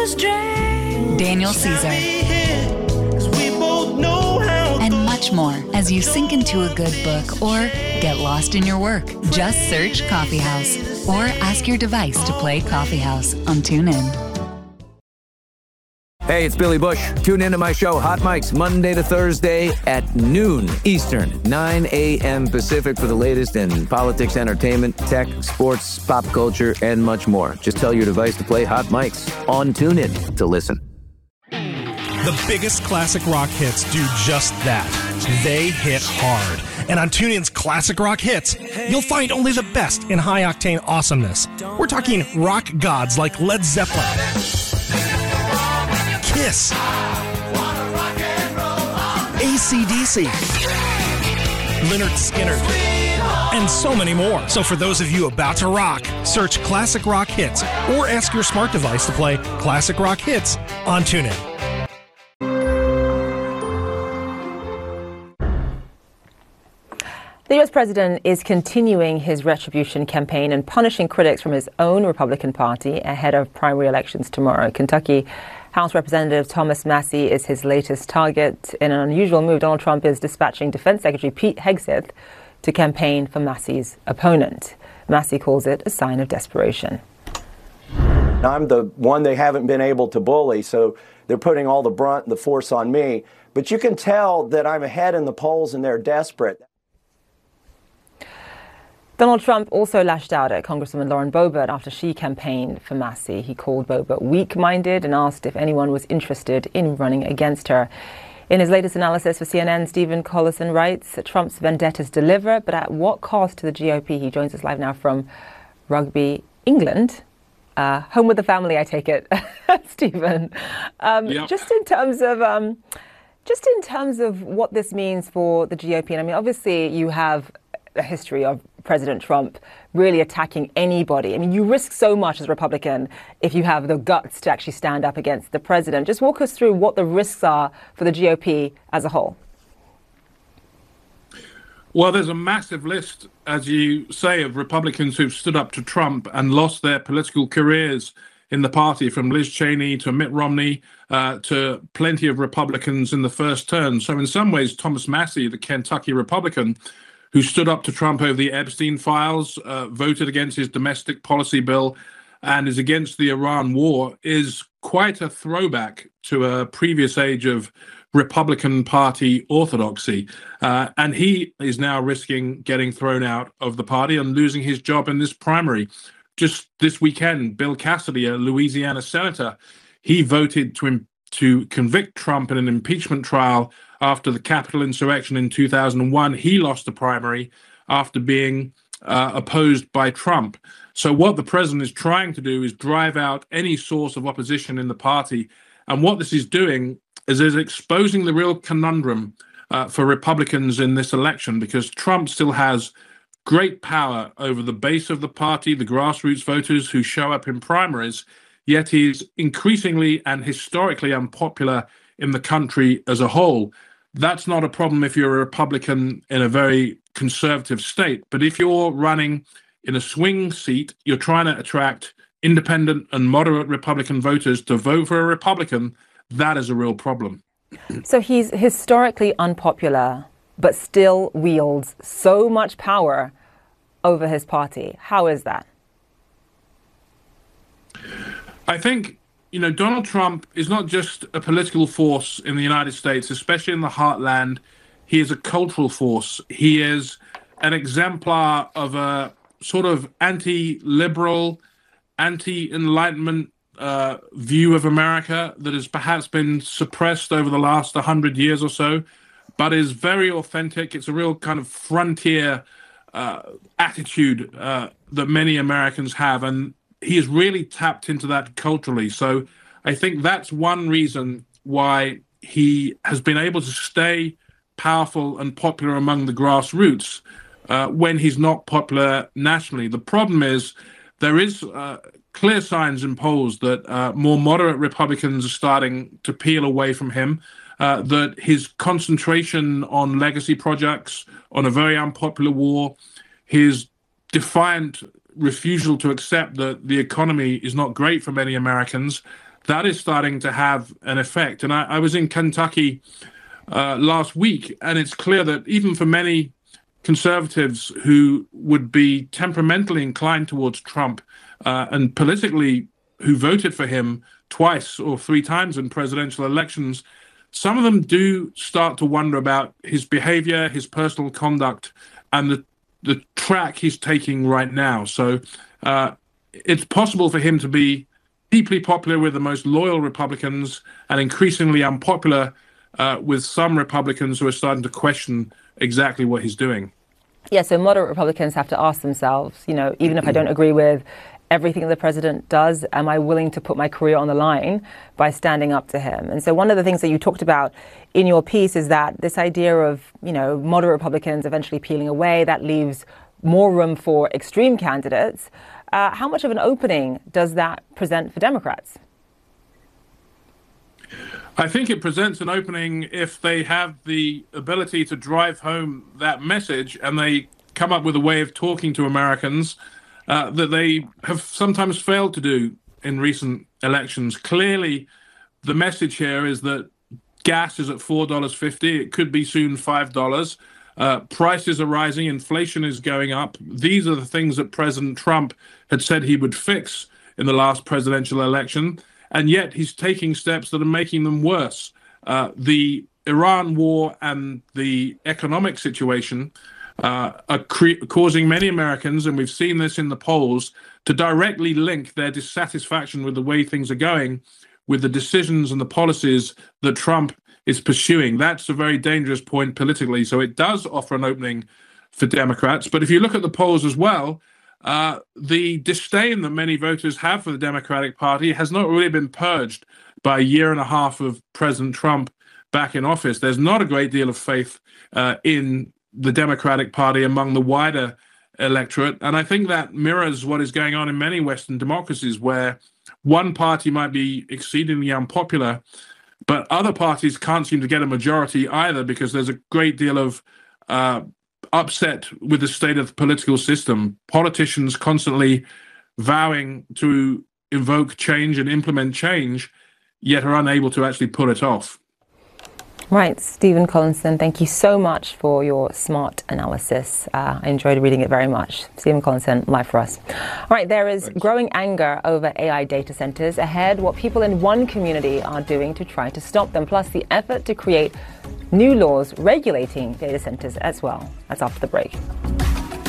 Daniel Caesar, and much more as you sink into a good book or get lost in your work. Just search Coffee House or ask your device to play Coffee House on TuneIn. Hey, it's Billy Bush. Tune into my show, Hot Mics, Monday to Thursday at noon Eastern, 9 a.m. Pacific for the latest in politics, entertainment, tech, sports, pop culture, and much more. Just tell your device to play Hot Mics on TuneIn to listen. The biggest classic rock hits do just that. They hit hard. And on TuneIn's Classic Rock Hits, you'll find only the best in high-octane awesomeness. We're talking rock gods like Led Zeppelin, Kiss, AC/DC, Lynyrd Skynyrd, and so many more. So for those of you about to rock, search Classic Rock Hits or ask your smart device to play Classic Rock Hits on TuneIn. The U.S. president is continuing his retribution campaign and punishing critics from his own Republican Party ahead of primary elections tomorrow. Kentucky House Representative Thomas Massie is his latest target. In an unusual move, Donald Trump is dispatching Defense Secretary Pete Hegseth to campaign for Massie's opponent. Massie calls it a sign of desperation. I'm the one they haven't been able to bully, so they're putting all the brunt and the force on me. But you can tell that I'm ahead in the polls and they're desperate. Donald Trump also lashed out at Congresswoman Lauren Boebert after she campaigned for Massie. He called Boebert weak-minded and asked if anyone was interested in running against her. In his latest analysis for CNN, Stephen Collison writes, Trump's vendettas deliver, but at what cost to the GOP? He joins us live now from Rugby, England. Home with the family, I take it, Stephen. Yep. Just in terms of what this means for the GOP, and I mean, obviously you have a history of President Trump really attacking anybody. I mean, you risk so much as a Republican if you have the guts to actually stand up against the president. Just walk us through what the risks are for the GOP as a whole. Well, there's a massive list, as you say, of Republicans who've stood up to Trump and lost their political careers in the party, from Liz Cheney to Mitt Romney to plenty of Republicans in the first turn. So in some ways, Thomas Massie, the Kentucky Republican, who stood up to Trump over the Epstein files, voted against his domestic policy bill, and is against the Iran war, is quite a throwback to a previous age of Republican Party orthodoxy. And he is now risking getting thrown out of the party and losing his job in this primary. Just this weekend, Bill Cassidy, a Louisiana senator, he voted to convict Trump in an impeachment trial after the Capitol insurrection in 2001. He lost the primary after being opposed by Trump. So what the president is trying to do is drive out any source of opposition in the party. And what this is doing is exposing the real conundrum for Republicans in this election, because Trump still has great power over the base of the party, the grassroots voters who show up in primaries, yet he's increasingly and historically unpopular in the country as a whole. That's not a problem if you're a Republican in a very conservative state. But if you're running in a swing seat, you're trying to attract independent and moderate Republican voters to vote for a Republican, that is a real problem. So he's historically unpopular, but still wields so much power over his party. How is that? I think, Donald Trump is not just a political force in the United States, especially in the heartland. He is a cultural force. He is an exemplar of a sort of anti-liberal, anti-Enlightenment view of America that has perhaps been suppressed over the last 100 years or so, but is very authentic. It's a real kind of frontier attitude that many Americans have, and he has really tapped into that culturally. So I think that's one reason why he has been able to stay powerful and popular among the grassroots when he's not popular nationally. The problem is there is clear signs in polls that more moderate Republicans are starting to peel away from him, that his concentration on legacy projects, on a very unpopular war, his defiant refusal to accept that the economy is not great for many Americans, that is starting to have an effect. And I was in Kentucky last week, and it's clear that even for many conservatives who would be temperamentally inclined towards Trump and politically who voted for him twice or three times in presidential elections, some of them do start to wonder about his behavior, his personal conduct, and the track he's taking right now. So it's possible for him to be deeply popular with the most loyal Republicans and increasingly unpopular with some Republicans who are starting to question exactly what he's doing. Yeah, so moderate Republicans have to ask themselves, even if I don't agree with everything the president does, am I willing to put my career on the line by standing up to him? And so one of the things that you talked about in your piece is that this idea of, moderate Republicans eventually peeling away, that leaves more room for extreme candidates. How much of an opening does that present for Democrats? I think it presents an opening if they have the ability to drive home that message and they come up with a way of talking to Americans that they have sometimes failed to do in recent elections. Clearly, the message here is that gas is at $4.50. It could be soon $5. Prices are rising. Inflation is going up. These are the things that President Trump had said he would fix in the last presidential election. And yet he's taking steps that are making them worse. The Iran war and the economic situation are causing many Americans, and we've seen this in the polls, to directly link their dissatisfaction with the way things are going with the decisions and the policies that Trump is pursuing. That's a very dangerous point politically. So it does offer an opening for Democrats. But if you look at the polls as well, the disdain that many voters have for the Democratic Party has not really been purged by a year and a half of President Trump back in office. There's not a great deal of faith in the Democratic Party among the wider electorate. And I think that mirrors what is going on in many Western democracies, where one party might be exceedingly unpopular, but other parties can't seem to get a majority either, because there's a great deal of upset with the state of the political system. Politicians constantly vowing to invoke change and implement change, yet are unable to actually pull it off. Right, Stephen Collinson, thank you so much for your smart analysis. I enjoyed reading it very much. Stephen Collinson, live for us. All right, there is growing anger over AI data centers ahead, what people in one community are doing to try to stop them, plus the effort to create new laws regulating data centers as well. That's after the break.